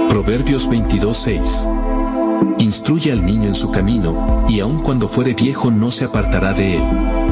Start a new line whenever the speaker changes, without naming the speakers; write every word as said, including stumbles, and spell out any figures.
Proverbios veintidós seis. Instruye al niño en su camino, y aun cuando fuere viejo no se apartará de él.